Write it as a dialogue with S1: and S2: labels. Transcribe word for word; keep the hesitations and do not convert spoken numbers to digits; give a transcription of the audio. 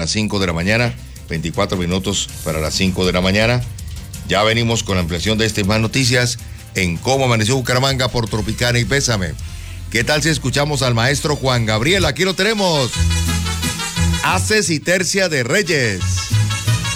S1: las cinco de la mañana, veinticuatro minutos para las cinco de la mañana. Ya venimos con la ampliación de estas más noticias en Cómo Amaneció Bucaramanga por Tropicana y Pésame. ¿Qué tal si escuchamos al maestro Juan Gabriel? Aquí lo tenemos. Haces y Tercia de Reyes.